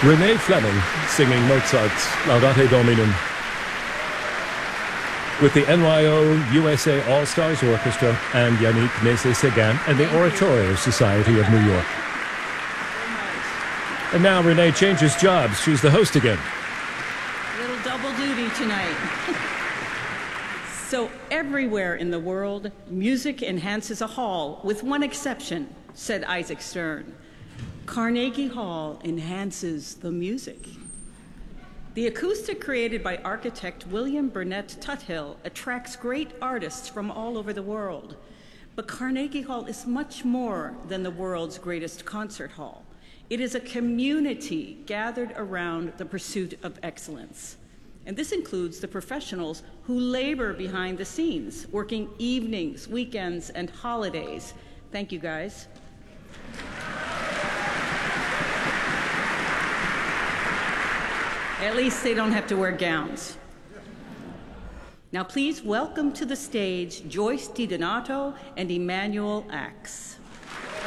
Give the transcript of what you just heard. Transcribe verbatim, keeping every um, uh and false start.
Renee Fleming singing Mozart's Laudate Dominum with the N Y O U S A All-Stars Orchestra and Yannick Nézet-Séguin and the Oratorio Society of New York. And now Renee changes jobs. She's the host again. A little double duty tonight. So everywhere in the world, music enhances a hall, with one exception, said Isaac Stern. Carnegie Hall enhances the music. The acoustic created by architect William Burnett Tuthill attracts great artists from all over the world. But Carnegie Hall is much more than the world's greatest concert hall. It is a community gathered around the pursuit of excellence. And this includes the professionals who labor behind the scenes, working evenings, weekends, and holidays. Thank you, guys. At least they don't have to wear gowns. Now please welcome to the stage Joyce DiDonato and Emmanuel Axe.